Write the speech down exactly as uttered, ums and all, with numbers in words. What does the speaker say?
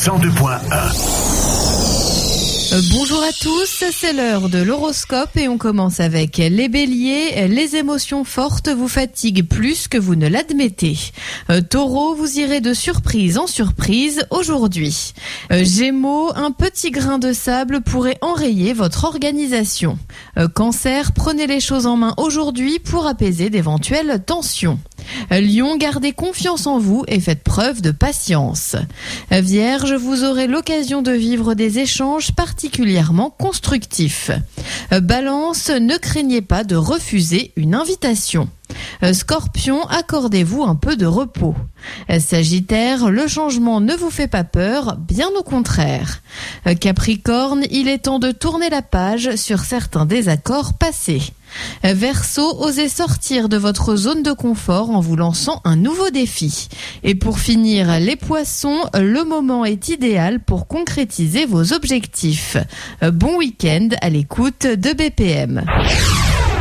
cent deux point un. Euh, bonjour à tous, c'est l'heure de l'horoscope et on commence avec les béliers. Les émotions fortes vous fatiguent plus que vous ne l'admettez. Euh, taureau, vous irez de surprise en surprise aujourd'hui. Euh, gémeaux, un petit grain de sable pourrait enrayer votre organisation. Euh, cancer, prenez les choses en main aujourd'hui pour apaiser d'éventuelles tensions. Lion, gardez confiance en vous et faites preuve de patience. Vierge, vous aurez l'occasion de vivre des échanges particulièrement constructifs. Balance, ne craignez pas de refuser une invitation. Scorpion, accordez-vous un peu de repos. Sagittaire, le changement ne vous fait pas peur, bien au contraire. Capricorne, il est temps de tourner la page sur certains désaccords passés. Verseau, osez sortir de votre zone de confort en vous lançant un nouveau défi. Et pour finir, les poissons, le moment est idéal pour concrétiser vos objectifs. Bon week-end à l'écoute de B P M.